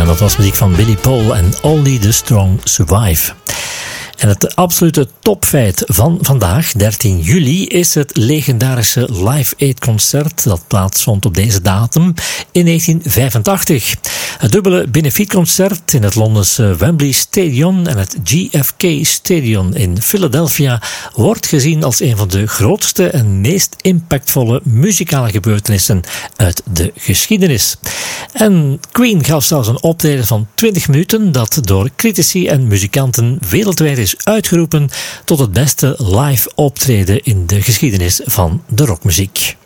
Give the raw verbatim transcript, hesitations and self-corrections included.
dat was muziek van Billy Paul en Only the Strong Survive. En het absolute topfeit van vandaag, dertien juli, is het legendarische Live Aid concert dat plaatsvond op deze datum in negentien vijfentachtig. Het dubbele benefietconcert in het Londense Wembley Stadion en het J F K Stadion in Philadelphia wordt gezien als een van de grootste en meest impactvolle muzikale gebeurtenissen uit de geschiedenis. En Queen gaf zelfs een optreden van twintig minuten dat door critici en muzikanten wereldwijd is uitgeroepen tot het beste live optreden in de geschiedenis van de rockmuziek.